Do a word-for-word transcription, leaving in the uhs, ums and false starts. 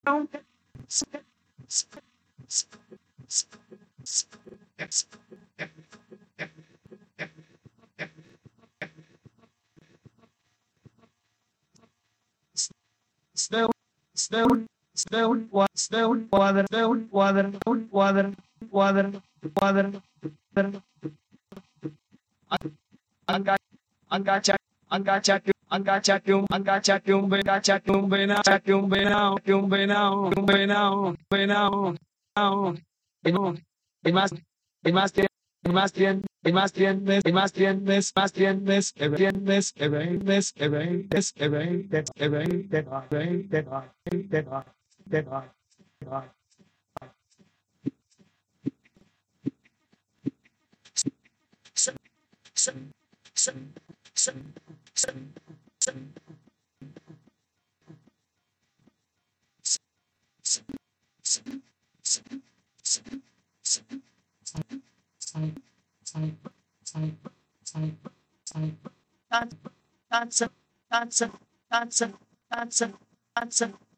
Stone, stone, stone, wa- stone, water, stone, water, stone, water, water, water, water. Angka, angka cat, angka catum, angka catum, angka catum, bena catum, bena catum, bena, catum, bena, bena, bena, bena, bena. Imas, imas, Imastian, Imastian, this, Imastian, this, Imastian, this, Evain, this, Evain, this, Evain, this, Evain, that, Evain, that, Evain, that, Evain, that, that, that, answer, answer, answer, answer, answer.